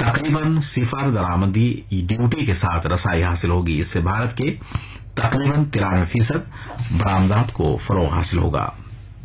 तकरीबन सिफर दरामदी ड्यूटी के साथ रसाई हासिल होगी। इससे भारत के तकरीबन 93% बरामदात को फरोग हासिल होगा।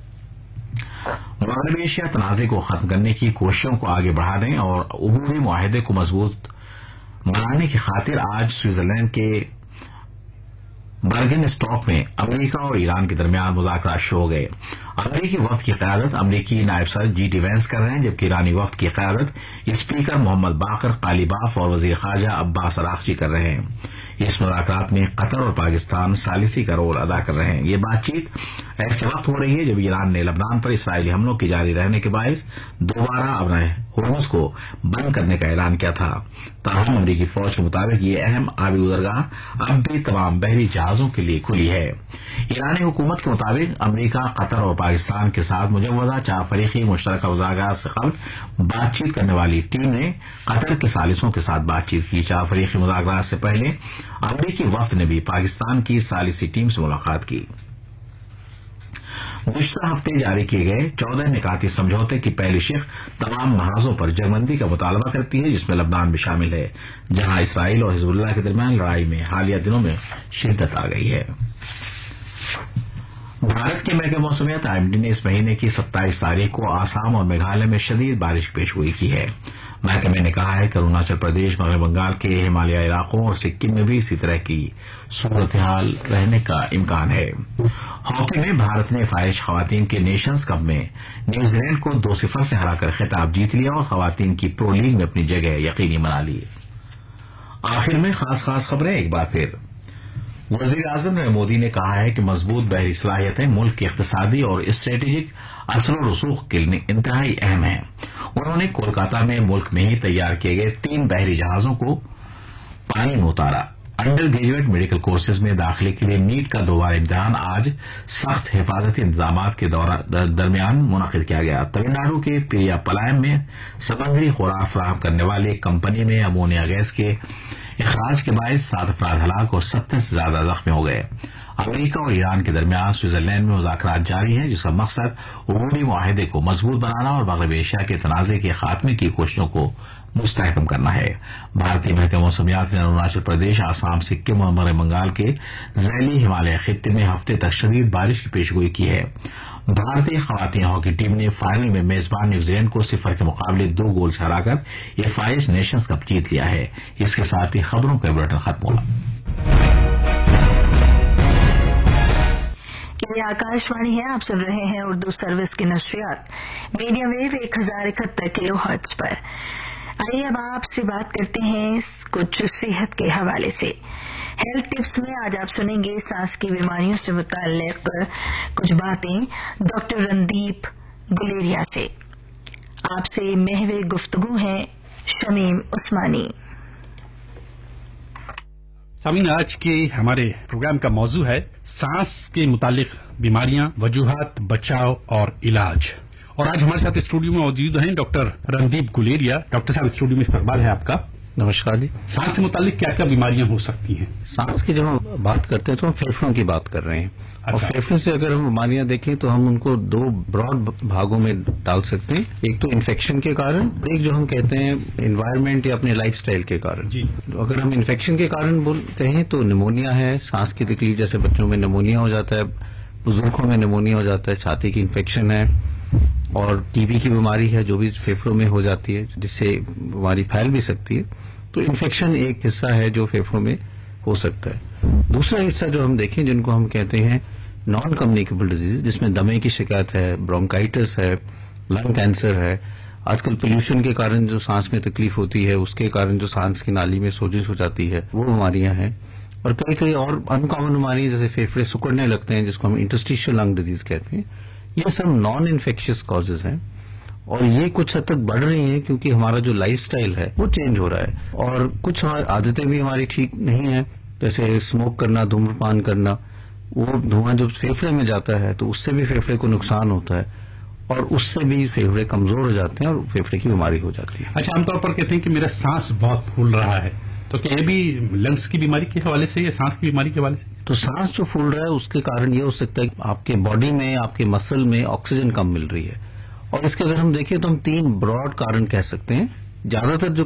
मगरबी एशिया तनाज़े को खत्म करने की कोशिशों को आगे बढ़ाने और उबूरी मुआहदे को मजबूत बनाने की खातिर आज स्विट्जरलैंड के बर्गन स्टॉक में अमेरिका और ईरान के दरमियान मुज़ाकरात शुरू हो गए। अमेरिकी वफ्द की क़यादत अमेरिकी नायब सदर जी.डी. वैंस कर रहे हैं, जबकि ईरानी वफ्द की क़यादत स्पीकर मोहम्मद बाकर कालीबाफ और वज़ीर ख़ारजा अब्बास अराग़ची कर रहे हैं। इस मुज़ाकरात में कतर और पाकिस्तान सालिसी का रोल अदा कर रहे हैं। ये बातचीत ऐसे वक्त हो रही है जब ईरान ने लबनान पर इसराइली हमलों के जारी रहने के बायस दोबारा अपने होर्मुज को बंद करने का ऐलान किया था। ताहम अमरीकी फौज के मुताबिक ये अहम आबी गुजरगाह अब भी तमाम बहरी जहाजों के लिए खुली है। ईरानी हुकूमत के मुताबिक अमरीका, कतर और पाकिस्तान के साथ मुजव्वज़ा 4 फरीकी मुश्तरका मुज़ाकरात से कबल बातचीत करने वाली टीम ने कतर के सालिसों के साथ बातचीत की। 4 फरीकी मुज़ाकरात से पहले अमरीकी वफ्द ने भी पाकिस्तान की सालिसी टीम से मुलाकात की। गुज़िश्ता हफ्ते जारी किए गए 14 निकाती समझौते की पहली शिक तमाम महाजों पर जंगबंदी का मुतालबा करती है, जिसमें लबनान भी शामिल है, जहां इसराइल और हिजबुल्लाह के दरमियान लड़ाई में हालिया दिनों में शिद्दत आ गई है। भारत के महकमे मौसमियात IMD ने इस महीने की 27 तारीख को आसाम और मेघालय में शदीद बारिश की पेशगोई की है। महकमे ने कहा है कि अरुणाचल प्रदेश, मगरबी बंगाल के हिमालयी इलाकों और सिक्किम में भी इसी तरह की सूरत हाल रहने का इम्कान है। हॉकी में भारत ने फाइज खवातीन के नेशंस कप में न्यूजीलैंड को 2-0 से हराकर खिताब जीत लिया और खवातीन की प्रो लीग में अपनी जगह यकीनी बना ली। आखिर में खास खबरें एक बार फिर। वजीर आजम नरेंद्र मोदी ने कहा है कि मजबूत बहरी सलाहियतें मुल्क के इक्तिसादी और स्ट्रेटेजिक असर रसूख के लिए इंतहाई अहम है। उन्होंने कोलकाता में मुल्क में ही तैयार किए गए 3 बहरी जहाजों को पानी में उतारा। अंडर ग्रेजुएट मेडिकल कोर्सेज में दाखिले के लिए नीट का दोबारा इम्तिहान आज सख्त हिफाजती इंतजाम के दरमियान मुनक़िद किया गया। तमिलनाडु के पेरियापलायम में समुद्री खुराक फराहम करने वाली कंपनी में अमोनिया गैस के इखराज के बायस 7 अफराद हलाक और 70 से ज्यादा जख्मी हो गए। अमेरिका और ईरान के दरमियान स्विट्जरलैंड में मुज़ाकरात जारी हैं, जिसका मकसद उबूरी मुआहदे को मजबूत बनाना और मगरबी एशिया के तनाज़े के खात्मे की कोशिशों को मुस्तहकम करना है। भारतीय महकमे मौसमियात ने अरुणाचल प्रदेश, आसाम, सिक्किम और मगरबी बंगाल के ज़ैली हिमालय खित्ते में हफ्ते तक शदीद बारिश की पेशगोई की है। भारतीय खवातीन हॉकी टीम ने फाइनल में मेजबान न्यूजीलैंड को 0 के मुकाबले 2 गोल से हराकर ये फाइज नेशंस कप जीत लिया है। इसके साथ ही खबरों का बुलेटिन खत्म हुआ। ये आकाशवाणी है, आप सुन रहे हैं उर्दू सर्विस की नशरियात मीडियम वेव 1071 किलोहर्ट्ज पर। आइए अब आपसे बात करते हैं कुछ सेहत के हवाले से। हेल्थ टिप्स में आज आप सुनेंगे सांस की बीमारियों से मुताल्लिक कुछ बातें डॉक्टर रणदीप गुलेरिया से। आपसे महवे गुफ्तगू है शमीम उस्मानी। सामीन, आज के हमारे प्रोग्राम का मौजू है सांस के मुतालिक बीमारियां, वजूहात, बचाव और इलाज। और आज हमारे साथ स्टूडियो में मौजूद हैं डॉक्टर रणदीप गुलेरिया। डॉक्टर साहब, स्टूडियो में इस्तकबाल है आपका। नमस्कार जी। सांस से मुतालिक क्या क्या बीमारियां हो सकती हैं? सांस की जब हम बात करते हैं तो हम फेफड़ों की बात कर रहे हैं। अच्छा। और फेफड़े से अगर हम बीमारियां देखें तो हम उनको 2 ब्रॉड भागों में डाल सकते हैं। एक तो इन्फेक्शन के कारण, एक जो हम कहते हैं एनवायरमेंट या अपने लाइफस्टाइल के कारण जी। अगर हम इन्फेक्शन के कारण बोलते हैं तो निमोनिया है, सांस की तकलीफ, जैसे बच्चों में निमोनिया हो जाता है, बुजुर्गों में निमोनिया हो जाता है, छाती की इन्फेक्शन है, और टीबी की बीमारी है जो भी फेफड़ों में हो जाती है, जिससे बीमारी फैल भी सकती है। तो इन्फेक्शन एक हिस्सा है जो फेफड़ों में हो सकता है। दूसरा हिस्सा जो हम देखें जिनको हम कहते हैं नॉन कम्युनिकेबल डिजीज, जिसमें दमे की शिकायत है, ब्रोंकाइटिस है, लंग कैंसर है। आजकल पोल्यूशन के कारण जो सांस में तकलीफ होती है, उसके कारण जो सांस की नाली में सोजिश हो जाती है, वो बीमारियां हैं। और कई और अनकॉमन बीमारियां जैसे फेफड़े सिकुड़ने लगते हैं, जिसको हम इंटरस्टिशियल लंग डिजीज कहते हैं। ये सब नॉन इन्फेक्शियस कॉजेज हैं और ये कुछ हद तक बढ़ रही हैं क्योंकि हमारा जो लाइफस्टाइल है वो चेंज हो रहा है और कुछ हमारी आदतें भी हमारी ठीक नहीं है, जैसे स्मोक करना, धूम्रपान करना। वो धुआं जब फेफड़े में जाता है तो उससे भी फेफड़े को नुकसान होता है और उससे भी फेफड़े कमजोर हो जाते हैं और फेफड़े की बीमारी हो जाती है। अच्छा, आमतौर पर कहते हैं कि मेरा सांस बहुत फूल रहा है, तो क्या ये भी लंग्स की बीमारी के हवाले से या सांस की बीमारी के हवाले से? तो सांस जो फूल रहा है उसके कारण ये हो सकता है कि आपके बॉडी में, आपके मसल में ऑक्सीजन कम मिल रही है। और इसके अगर हम देखें तो हम 3 ब्रॉड कारण कह सकते हैं। ज्यादातर जो